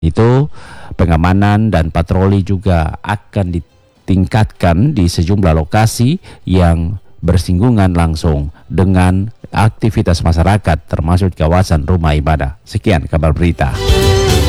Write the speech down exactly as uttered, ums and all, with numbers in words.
Itu pengamanan dan patroli juga akan ditingkatkan di sejumlah lokasi yang bersinggungan langsung dengan aktivitas masyarakat termasuk kawasan rumah ibadah. Sekian kabar berita.